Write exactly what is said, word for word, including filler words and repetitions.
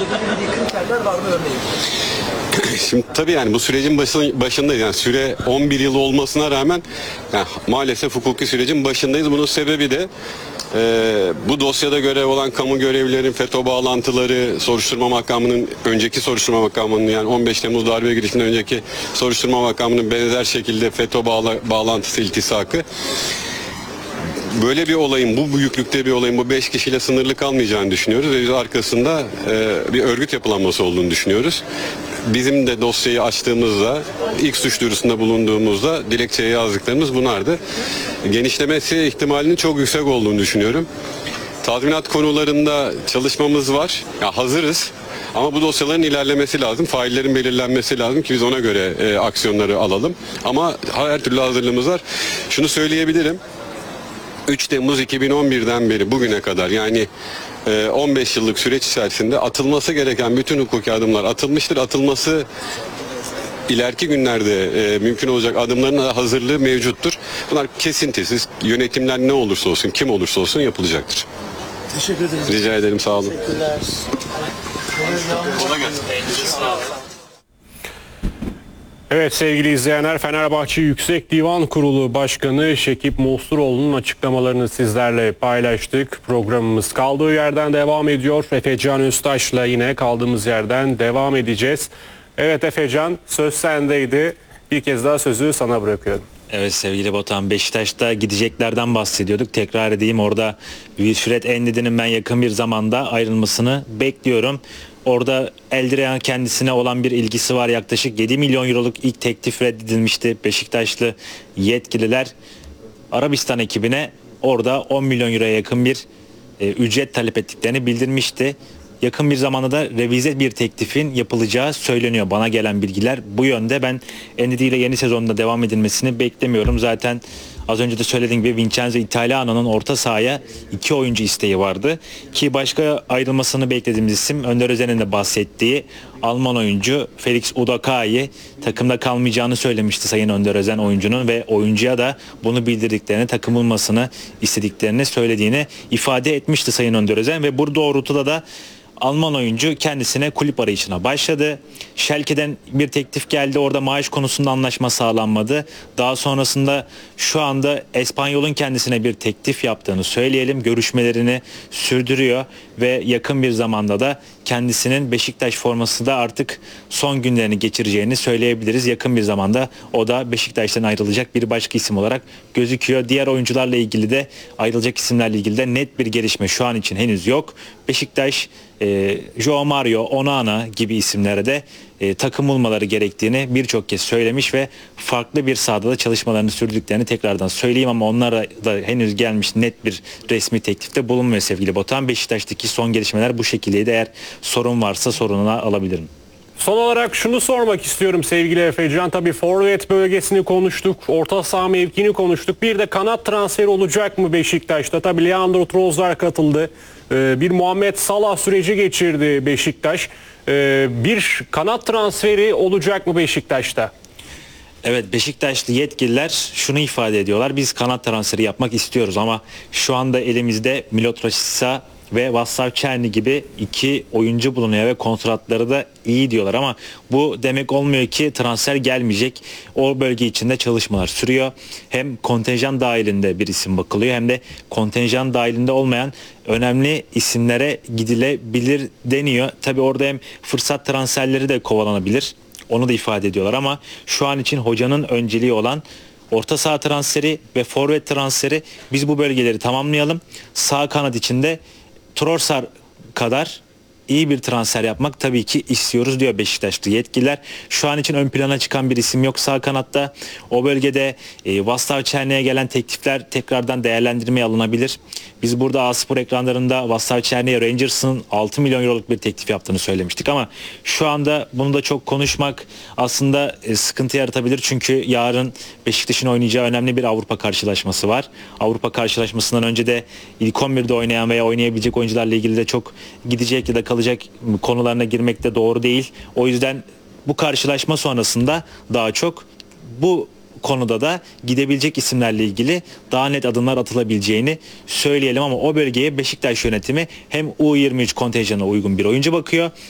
bir kriterler var mı örneğin? Şimdi tabii yani bu sürecin başın, başındayız. Yani süre on bir yıl olmasına rağmen yani maalesef hukuki sürecin başındayız. Bunun sebebi de e, bu dosyada görev olan kamu görevlilerin FETÖ bağlantıları, soruşturma makamının önceki soruşturma makamının yani on beş Temmuz darbe girişinden önceki soruşturma makamının benzer şekilde FETÖ bağla, bağlantısı iltisakı. Böyle bir olayın, bu büyüklükte bir olayın bu beş kişiyle sınırlı kalmayacağını düşünüyoruz ve biz arkasında e, bir örgüt yapılanması olduğunu düşünüyoruz. Bizim de dosyayı açtığımızda, ilk suç duyurusunda bulunduğumuzda dilekçeye yazdıklarımız bunlardı. Genişlemesi ihtimalinin çok yüksek olduğunu düşünüyorum. Tazminat konularında çalışmamız var. Ya hazırız. Ama bu dosyaların ilerlemesi lazım. Faillerin belirlenmesi lazım ki biz ona göre e, aksiyonları alalım. Ama her türlü hazırlığımız var. Şunu söyleyebilirim. üç Temmuz iki bin on birden beri bugüne kadar yani on beş yıllık süreç içerisinde atılması gereken bütün hukuki adımlar atılmıştır. Atılması ileriki günlerde e, mümkün olacak adımların hazırlığı mevcuttur. Bunlar kesintisiz, yönetimler ne olursa olsun, kim olursa olsun yapılacaktır. Teşekkür ederiz. Rica ederim, sağ olun. Teşekkürler. Kolay gelsin. Evet sevgili izleyenler, Fenerbahçe Yüksek Divan Kurulu Başkanı Şekip Mosturoğlu'nun açıklamalarını sizlerle paylaştık. Programımız kaldığı yerden devam ediyor. Efecan Öztaş'la yine kaldığımız yerden devam edeceğiz. Evet Efecan, söz sendeydi. Bir kez daha sözü sana bırakıyorum. Evet sevgili Batuhan, Beşiktaş'ta gideceklerden bahsediyorduk. Tekrar edeyim, orada Wilfred Endidi'nin ben yakın bir zamanda ayrılmasını bekliyorum. Orada Eldirian kendisine olan bir ilgisi var. Yaklaşık yedi milyon euroluk ilk teklif reddedilmişti. Beşiktaşlı yetkililer Arabistan ekibine orada on milyon euroya yakın bir e, ücret talep ettiklerini bildirmişti. Yakın bir zamanda da revize bir teklifin yapılacağı söyleniyor. Bana gelen bilgiler bu yönde. Ben Endidi ile yeni sezonda devam edilmesini beklemiyorum. Zaten az önce de söylediğim gibi Vincenzo Italiano'nun orta sahaya iki oyuncu isteği vardı. Ki başka ayrılmasını beklediğimiz isim Önder Özen'in de bahsettiği Alman oyuncu Felix Udakay'ı takımda kalmayacağını söylemişti Sayın Önder Özen oyuncunun ve oyuncuya da bunu bildirdiklerini, takımılmasını istediklerini söylediğini ifade etmişti Sayın Önder Özen ve bu doğrultuda da Alman oyuncu kendisine kulüp arayışına başladı. Schalke'den bir teklif geldi. Orada maaş konusunda anlaşma sağlanmadı. Daha sonrasında şu anda Espanyol'un kendisine bir teklif yaptığını söyleyelim. Görüşmelerini sürdürüyor ve yakın bir zamanda da kendisinin Beşiktaş forması da artık son günlerini geçireceğini söyleyebiliriz. Yakın bir zamanda o da Beşiktaş'tan ayrılacak bir başka isim olarak gözüküyor. Diğer oyuncularla ilgili de, ayrılacak isimlerle ilgili de net bir gelişme şu an için henüz yok. Beşiktaş e, Joao Mario, Onana gibi isimlere de e, takım olmaları gerektiğini birçok kez söylemiş ve farklı bir sahada da çalışmalarını sürdüklerini tekrardan söyleyeyim ama onlara da henüz gelmiş net bir resmi teklifte bulunmuyor sevgili Batuhan. Beşiktaş'taki son gelişmeler bu şekildeydi. Eğer sorun varsa sorununu alabilirim. Son olarak şunu sormak istiyorum sevgili Efecan. Tabii forvet bölgesini konuştuk, orta saha mevkini konuştuk. Bir de kanat transferi olacak mı Beşiktaş'ta? Tabii Leandro Trossard katıldı. Ee, bir Muhammed Salah süreci geçirdi Beşiktaş. Ee, bir kanat transferi olacak mı Beşiktaş'ta? Evet, Beşiktaşlı yetkililer şunu ifade ediyorlar. Biz kanat transferi yapmak istiyoruz ama şu anda elimizde Milot Rashica ve Vaslav Černi gibi iki oyuncu bulunuyor ve kontratları da iyi diyorlar ama bu demek olmuyor ki transfer gelmeyecek. O bölge içinde çalışmalar sürüyor. Hem kontenjan dahilinde bir isim bakılıyor hem de kontenjan dahilinde olmayan önemli isimlere gidilebilir deniyor. Tabii orada hem fırsat transferleri de kovalanabilir. Onu da ifade ediyorlar ama şu an için hocanın önceliği olan orta saha transferi ve forvet transferi, biz bu bölgeleri tamamlayalım. Sağ kanat içinde Trossard kadar iyi bir transfer yapmak tabii ki istiyoruz diyor Beşiktaşlı yetkililer. Şu an için ön plana çıkan bir isim yok sağ kanatta. O bölgede e, Vaslav Černi'ye gelen teklifler tekrardan değerlendirmeye alınabilir. Biz burada A-Spor ekranlarında Vaslav Černi'ye Rangers'ın altı milyon euroluk bir teklif yaptığını söylemiştik ama şu anda bunu da çok konuşmak aslında e, sıkıntı yaratabilir. Çünkü yarın Beşiktaş'ın oynayacağı önemli bir Avrupa karşılaşması var. Avrupa karşılaşmasından önce de ilk on birde oynayan veya oynayabilecek oyuncularla ilgili de çok gidecek ya da kalacak konularına girmek de doğru değil. O yüzden bu karşılaşma sonrasında daha çok bu konuda da gidebilecek isimlerle ilgili daha net adımlar atılabileceğini söyleyelim ama o bölgeye Beşiktaş yönetimi hem U yirmi üç kontenjanına uygun bir oyuncu bakıyor